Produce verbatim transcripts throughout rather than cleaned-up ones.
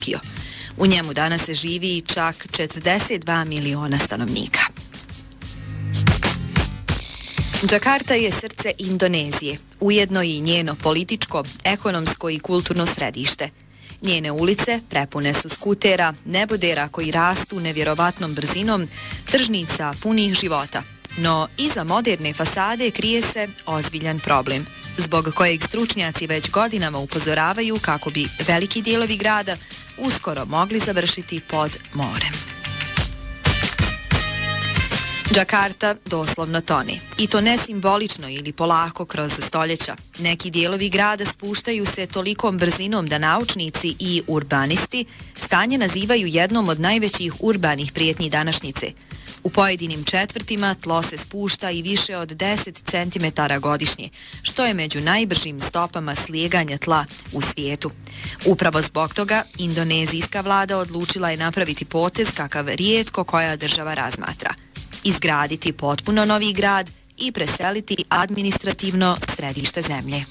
Tokio. U njemu danas se živi čak četrdeset dva miliona stanovnika. Džakarta je srce Indonezije, ujedno i njeno političko, ekonomsko i kulturno središte. Njene ulice prepune su skutera, nebodera koji rastu nevjerovatnom brzinom, tržnica punih života. No iza moderne fasade krije se ozbiljan problem, zbog kojeg stručnjaci već godinama upozoravaju kako bi veliki dijelovi grada uskoro mogli završiti pod morem. Džakarta doslovno tone, i to ne simbolično ili polako kroz stoljeća. Neki dijelovi grada spuštaju se tolikom brzinom da naučnici i urbanisti stanje nazivaju jednom od najvećih urbanih prijetnji današnjice. U pojedinim četvrtima tlo se spušta i više od deset centimetara godišnje, što je među najbržim stopama slijeganja tla u svijetu. Upravo zbog toga indonezijska vlada odlučila je napraviti potez kakav rijetko koja država razmatra. Izgraditi potpuno novi grad i preseliti administrativno središte zemlje.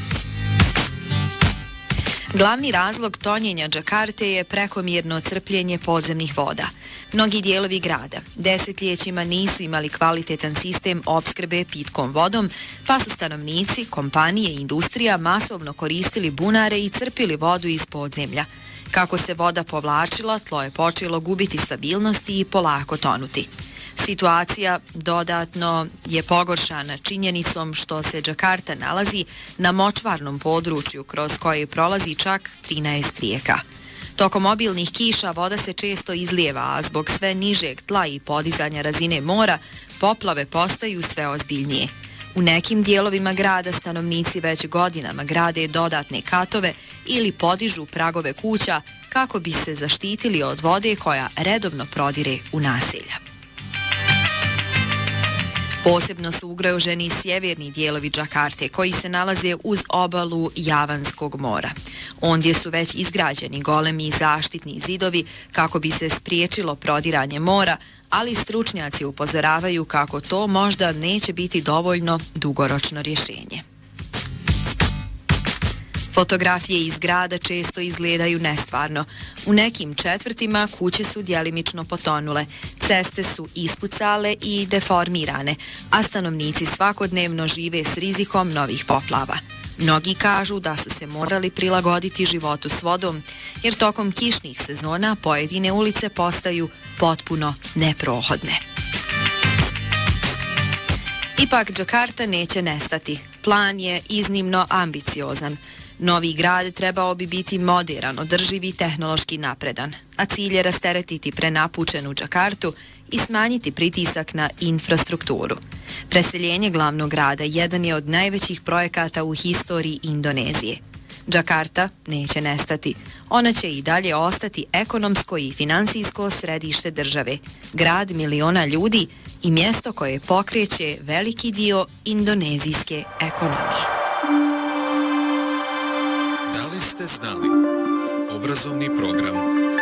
Glavni razlog tonjenja Džakarte je prekomjerno crpljenje podzemnih voda. Mnogi dijelovi grada desetljećima nisu imali kvalitetan sistem opskrbe pitkom vodom, pa su stanovnici, kompanije i industrija masovno koristili bunare i crpili vodu iz podzemlja. Kako se voda povlačila, tlo je počelo gubiti stabilnosti i polako tonuti. Situacija dodatno je pogoršana činjenicom što se Džakarta nalazi na močvarnom području kroz koje prolazi čak trinaest rijeka. Tokom obilnih kiša voda se često izlijeva, a zbog sve nižeg tla i podizanja razine mora, poplave postaju sve ozbiljnije. U nekim dijelovima grada stanovnici već godinama grade dodatne katove ili podižu pragove kuća kako bi se zaštitili od vode koja redovno prodire u naselja. Posebno su ugroženi sjeverni dijelovi Džakarte koji se nalaze uz obalu Javanskog mora. Ondje su već izgrađeni golemi zaštitni zidovi kako bi se spriječilo prodiranje mora, ali stručnjaci upozoravaju kako to možda neće biti dovoljno dugoročno rješenje. Fotografije iz grada često izgledaju nestvarno. U nekim četvrtima kuće su djelimično potonule, ceste su ispucale i deformirane, a stanovnici svakodnevno žive s rizikom novih poplava. Mnogi kažu da su se morali prilagoditi životu s vodom, jer tokom kišnih sezona pojedine ulice postaju potpuno neprohodne. Ipak Džakarta neće nestati. Plan je iznimno ambiciozan. Novi grad trebao bi biti moderan, održiv i tehnološki napredan, a cilj je rasteretiti prenapučenu Džakartu i smanjiti pritisak na infrastrukturu. Preseljenje glavnog grada jedan je od najvećih projekata u historiji Indonezije. Džakarta neće nestati. Ona će i dalje ostati ekonomsko i finansijsko središte države, grad miliona ljudi i mjesto koje pokreće veliki dio indonezijske ekonomije. Da li ste znali? Obrazovni program